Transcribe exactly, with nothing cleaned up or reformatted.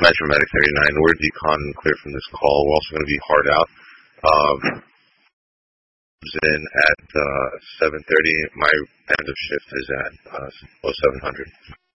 Metromatic thirty-nine. We're decon and clear from this call. We're also going to be hard out. Um, in at uh, seven thirty. My end of shift is at uh, seven hundred.